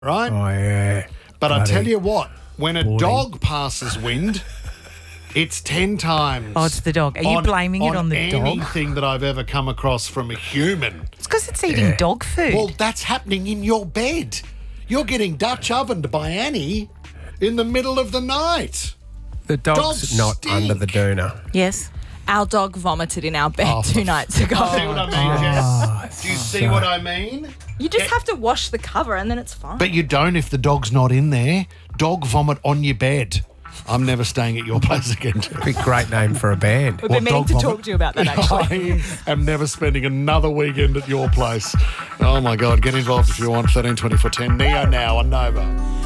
right? Oh, yeah. But I Bloody tell you what, when a boring. dog passes wind, it's 10 times. Oh, it's the dog. Are you blaming it on the dog? anything that I've ever come across from a human. It's because it's eating dog food. Well, that's happening in your bed. You're getting Dutch ovened by Annie in the middle of the night. The dog's Dogs not stink. under the doona. Yes. Our dog vomited in our bed Oh, 2 nights ago. See what I mean, Jess? Do you see what I mean? You just have to wash the cover and then it's fine. But you don't if the dog's not in there. Dog vomit on your bed. I'm never staying at your place again. Big great name for a band. We've been meaning dog to vomit? talk to you about that, actually. I am never spending another weekend at your place. Oh, my God. Get involved if you want. 13 24 10. Neo now on Nova.